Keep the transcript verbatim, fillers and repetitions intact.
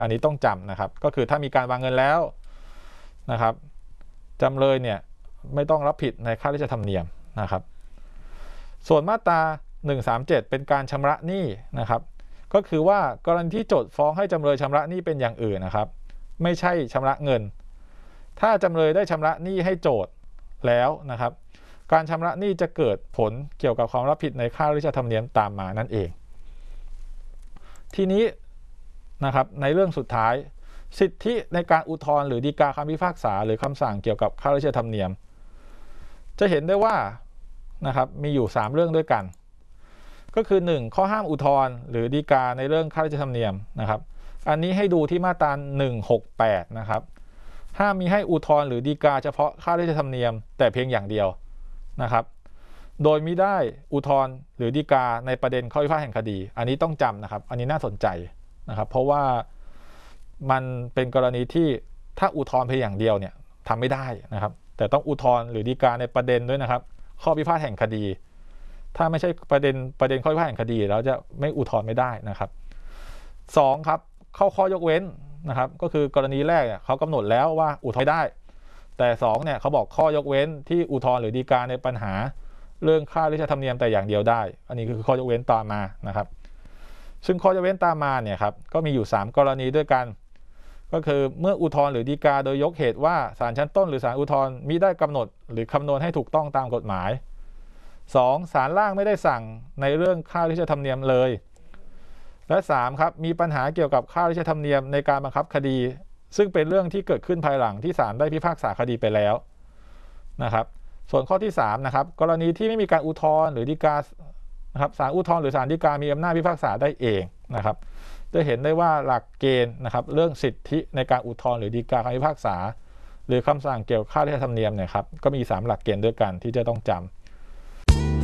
อันนี้ต้องจำนะครับก็คือถ้ามีการวางเงินแล้วนะครับจำเลยเนี่ยไม่ต้องรับผิดในค่าราชธรรมเนียมนะครับส่วนมาตราหนึ่งสามเจ็ดเป็นการชำระหนี้นะครับก็คือว่ากรณีที่โจทก์ฟ้องให้จำเลยชำระหนี้เป็นอย่างอื่นนะครับไม่ใช่ชำระเงินถ้าจำเลยได้ชำระหนี้ให้โจทก์แล้วนะครับการชำระหนี้จะเกิดผลเกี่ยวกับความรับผิดในค่าราชธรรมเนียมตามมานั่นเองทีนี้นะครับในเรื่องสุดท้ายสิทธิในการอุทธรณ์หรือฎีกาคำพิพากษาหรือคำสั่งเกี่ยวกับค่าราชธรรมเนียมจะเห็นได้ว่านะครับมีอยู่สามเรื่องด้วยกันก็คือหนึ่งข้อห้ามอุทธรณ์หรือฎีกาในเรื่องค่าราชธรรมเนียมนะครับอันนี้ให้ดูที่มาตราหนึ่งหกแปดนะครับห้ามมีให้อุทธรณ์หรือฎีกาเฉพาะค่าราชธรรมเนียมแต่เพียงอย่างเดียวนะครับโดยมิได้อุทธรณ์หรือฎีกาในประเด็นข้อพิพาทแห่งคดีอันนี้ต้องจำนะครับอันนี้น่าสนใจนะครับเพราะว่ามันเป็นกรณีที่ถ้าอุทธรณ์เพียงอย่างเดียวเนี่ยทำไม่ได้นะครับแต่ต้องอุทธรณ์หรือฎีกาในประเด็นด้วยนะครับข้อพิพาทแห่งคดีถ้าไม่ใช่ประเด็นประเด็นข้อพิพาทแห่งคดีแล้วจะไม่อุทธรณ์ไม่ได้นะครับสองครับเข้าข้อยกเว้นนะครับก็คือกรณีแรกเนี่ยเขากำหนดแล้วว่าอุทธรณ์ไม่ได้แต่สองเนี่ยเขาบอกข้อยกเว้นที่อุทธรณ์หรือฎีกาในปัญหาเรื่องค่าราชธรรมเนียมแต่อย่างเดียวได้อันนี้คือข้อยกเว้นตามมานะครับซึ่งข้อยกเว้นตามมาเนี่ยครับก็มีอยู่สามกรณีด้วยกันก็คือเมื่ออุทธรณ์หรือฎีกาโดยยกเหตุว่าศาลชั้นต้นหรือศาลอุทธรณ์มิได้กำหนดหรือคำนวณให้ถูกต้องตามกฎหมายสองศาลล่างไม่ได้สั่งในเรื่องค่าราชธรรมเนียมเลยและสามครับมีปัญหาเกี่ยวกับค่าราชธรรมเนียมในการบังคับคดีซึ่งเป็นเรื่องที่เกิดขึ้นภายหลังที่ศาลได้พิพากษาคดีไปแล้วนะครับส่วนข้อที่สามนะครับกรณีที่ไม่มีการอุทธรณ์หรือฎีกานะครับศาลอุทธรณ์หรือศาลฎีกามีอำนาจพิพากษาได้เองนะครับจะเห็นได้ว่าหลักเกณฑ์นะครับเรื่องสิทธิในการอุทธรณ์หรือฎีกาคำพิพากษาหรือคำสั่งเกี่ยวกับค่าราชธรรมเนียมเนี่ยครับก็มีสามหลักเกณฑ์ด้วยกันที่จะต้องจำ